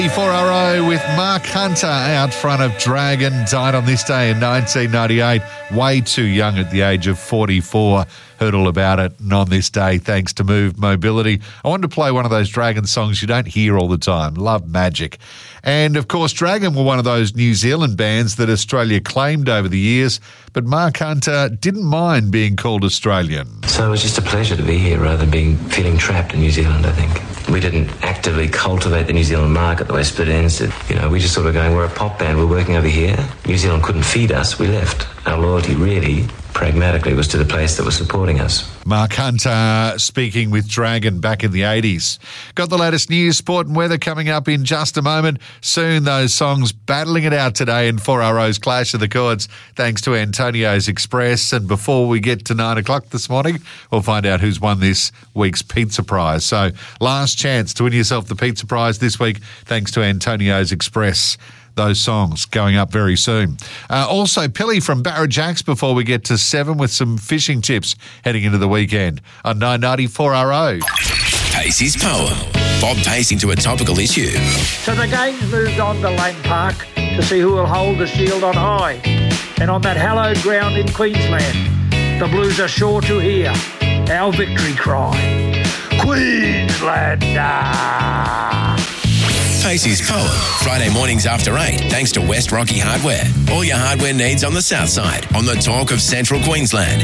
4RO with Mark Hunter out front of Dragon. Died on this day in 1998. Way too young at the age of 44. Heard all about it. And on this day, thanks to Move Mobility, I wanted to play one of those Dragon songs you don't hear all the time. Love Magic. And, of course, Dragon were one of those New Zealand bands that Australia claimed over the years, but Mark Hunter didn't mind being called Australian. So it was just a pleasure to be here rather than feeling trapped in New Zealand, I think. We didn't actively cultivate the New Zealand market the way Split Enz did. We just sort of going, we're a pop band, we're working over here. New Zealand couldn't feed us, we left. Our loyalty really, pragmatically, was to the place that was supporting us. Mark Hunter speaking with Dragon back in the 80s. Got the latest news, sport and weather coming up in just a moment. Soon those songs battling it out today in 4RO's Clash of the Chords, thanks to Antonio's Express. And before we get to 9 o'clock this morning, we'll find out who's won this week's pizza prize. So last chance to win yourself the pizza prize this week, thanks to Antonio's Express. Those songs going up very soon. Also, Pilly from Barrajacks before we get to 7 with some fishing tips heading into the weekend on 994RO. Pacey's poem. Bob Pacey to a topical issue. So the game's moved on to Lang Park to see who will hold the shield on high. And on that hallowed ground in Queensland, the Blues are sure to hear our victory cry. Queenslander! Pacey's poem. Friday mornings after 8, thanks to West Rocky Hardware. All your hardware needs on the south side. On the talk of Central Queensland.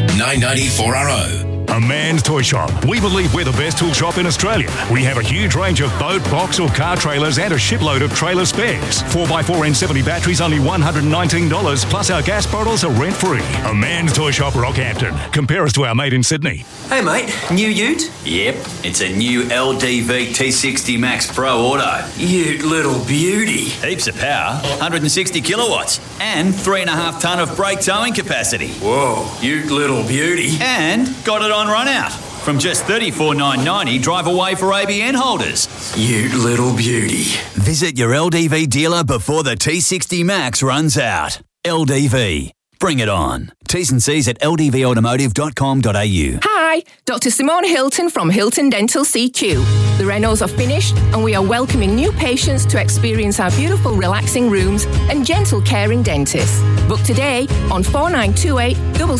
994RO. A Man's Toy Shop. We believe we're the best tool shop in Australia. We have a huge range of boat, box or car trailers and a shipload of trailer spares. 4x4 N70 batteries only $119, plus our gas bottles are rent-free. A Man's Toy Shop, Rockhampton. Compare us to our mate in Sydney. Hey mate, new ute? Yep, it's a new LDV T60 Max Pro Auto. Ute little beauty. Heaps of power, 160 kilowatts, and 3.5 tonne of brake towing capacity. Whoa, ute little beauty. And got it on run out. From just $34,990, drive away for ABN holders. Ute little beauty. Visit your LDV dealer before the T60 Max runs out. LDV. Bring it on. T's and C's at ldvautomotive.com.au. Hi, Dr. Simone Hilton from Hilton Dental CQ. The renos are finished and we are welcoming new patients to experience our beautiful relaxing rooms and gentle caring dentists. Book today on 4928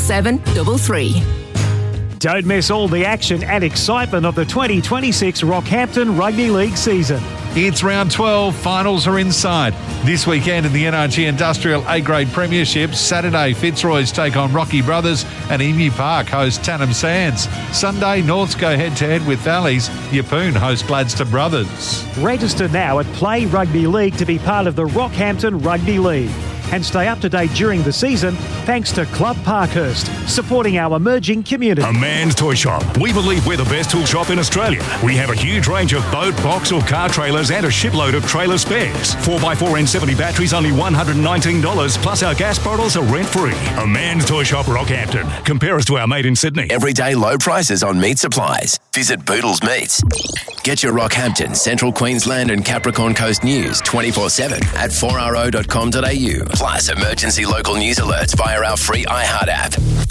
7733. Don't miss all the action and excitement of the 2026 Rockhampton Rugby League season. It's round 12. Finals are inside. This weekend in the NRG Industrial A-Grade Premiership, Saturday, Fitzroy's take on Rocky Brothers and Emu Park host Tannum Sands. Sunday, Norths go head-to-head with Valleys. Yeppoon host Gladstone Brothers. Register now at Play Rugby League to be part of the Rockhampton Rugby League. And stay up to date during the season thanks to Club Parkhurst, supporting our emerging community. A Man's Toy Shop. We believe we're the best tool shop in Australia. We have a huge range of boat, box or car trailers and a shipload of trailer spares. 4x4 N70 batteries only $119, plus our gas bottles are rent-free. A Man's Toy Shop, Rockhampton. Compare us to our mate in Sydney. Everyday low prices on meat supplies. Visit Boodles Meats. Get your Rockhampton, Central Queensland and Capricorn Coast news 24/7 at 4ro.com.au. Plus emergency local news alerts via our free iHeart app.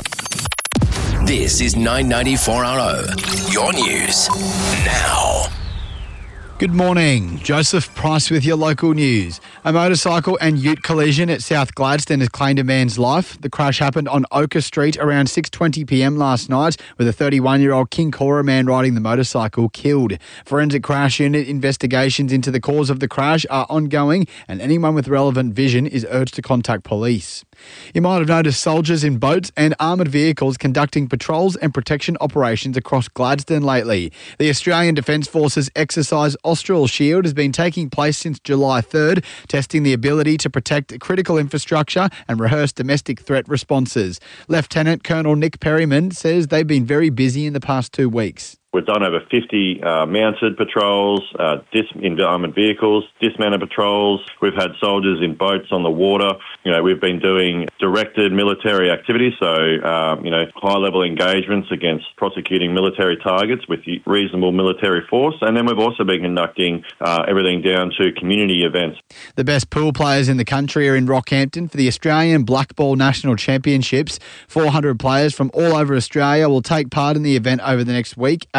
This is 994RO. Your news now. Good morning. Joseph Price with your local news. A motorcycle and ute collision at South Gladstone has claimed a man's life. The crash happened on Oka Street around 6:20pm last night, with a 31-year-old Kinkora man riding the motorcycle killed. Forensic Crash Unit investigations into the cause of the crash are ongoing, and anyone with relevant vision is urged to contact police. You might have noticed soldiers in boats and armoured vehicles conducting patrols and protection operations across Gladstone lately. The Australian Defence Force's exercise Austral Shield has been taking place since July 3rd, testing the ability to protect critical infrastructure and rehearse domestic threat responses. Lieutenant Colonel Nick Perryman says they've been very busy in the past 2 weeks. We've done over 50 mounted patrols, in armoured vehicles, dismounted patrols. We've had soldiers in boats on the water. We've been doing directed military activities, so, high-level engagements against prosecuting military targets with reasonable military force. And then we've also been conducting everything down to community events. The best pool players in the country are in Rockhampton for the Australian Blackball National Championships. 400 players from all over Australia will take part in the event over the next week at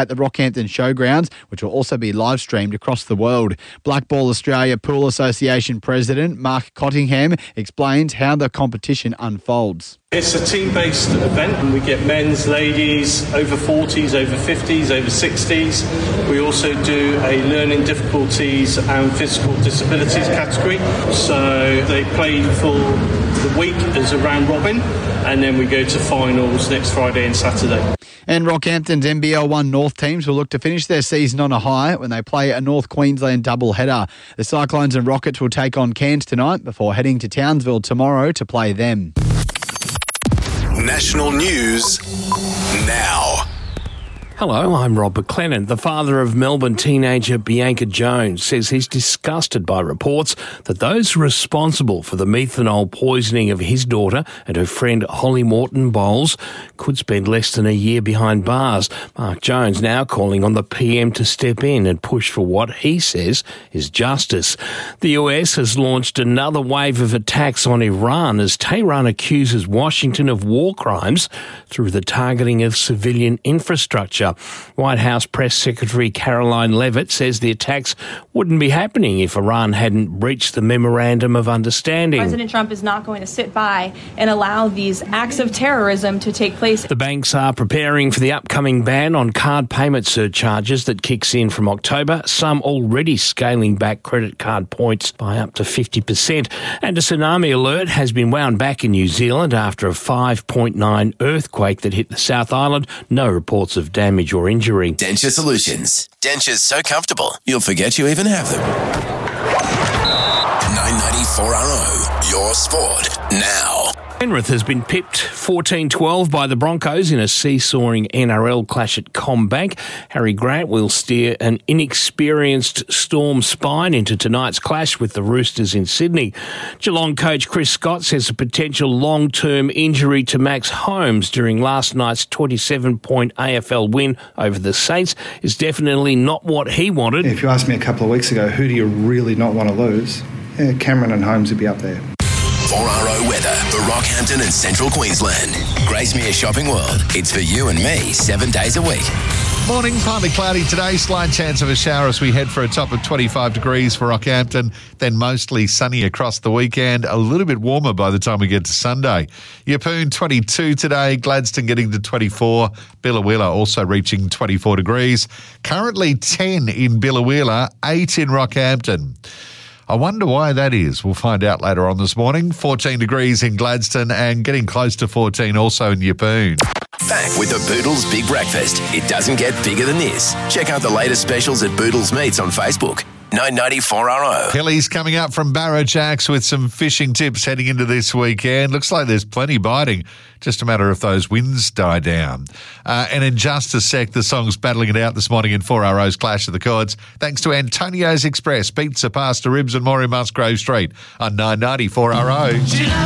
at the Rockhampton Showgrounds, which will also be live streamed across the world. Blackball Australia Pool Association President Mark Cottingham explains how the competition unfolds. It's a team-based event, and we get men's, ladies, over 40s, over 50s, over 60s. We also do a learning difficulties and physical disabilities category. So they play for the week as a round robin, and then we go to finals next Friday and Saturday. And Rockhampton's NBL1 North teams will look to finish their season on a high when they play a North Queensland doubleheader. The Cyclones and Rockets will take on Cairns tonight before heading to Townsville tomorrow to play them. National news now. Hello, I'm Rob McLennan. The father of Melbourne teenager Bianca Jones says he's disgusted by reports that those responsible for the methanol poisoning of his daughter and her friend Holly Morton Bowles could spend less than a year behind bars. Mark Jones now calling on the PM to step in and push for what he says is justice. The US has launched another wave of attacks on Iran as Tehran accuses Washington of war crimes through the targeting of civilian infrastructure. White House Press Secretary Caroline Leavitt says the attacks wouldn't be happening if Iran hadn't breached the Memorandum of Understanding. President Trump is not going to sit by and allow these acts of terrorism to take place. The banks are preparing for the upcoming ban on card payment surcharges that kicks in from October, some already scaling back credit card points by up to 50%. And a tsunami alert has been wound back in New Zealand after a 5.9 earthquake that hit the South Island. No reports of damage or injury. Denture Solutions. Dentures so comfortable, you'll forget you even have them. 994RO, your sport now. Penrith has been pipped 14-12 by the Broncos in a seesawing NRL clash at CommBank. Harry Grant will steer an inexperienced Storm spine into tonight's clash with the Roosters in Sydney. Geelong coach Chris Scott says a potential long-term injury to Max Holmes during last night's 27-point AFL win over the Saints is definitely not what he wanted. If you asked me a couple of weeks ago, who do you really not want to lose? Cameron and Holmes would be up there. 4RO weather for Rockhampton and Central Queensland. Gracemere Shopping World. It's for you and me 7 days a week. Morning, partly cloudy today. Slight chance of a shower as we head for a top of 25 degrees for Rockhampton. Then mostly sunny across the weekend. A little bit warmer by the time we get to Sunday. Yeppoon 22 today. Gladstone getting to 24. Billawheeler also reaching 24 degrees. Currently 10 in Billawheeler, 8 in Rockhampton. I wonder why that is. We'll find out later on this morning. 14 degrees in Gladstone and getting close to 14 also in Yeppoon. Back with the Boodles Big Breakfast. It doesn't get bigger than this. Check out the latest specials at Boodles Meats on Facebook. 994RO. Kelly's coming up from Barrow Jacks with some fishing tips heading into this weekend. Looks like there's plenty biting. Just a matter if those winds die down. And in just a sec, the song's battling it out this morning in 4RO's Clash of the Chords. Thanks to Antonio's Express, pizza, pasta, ribs and more in Musgrave Street on 994RO.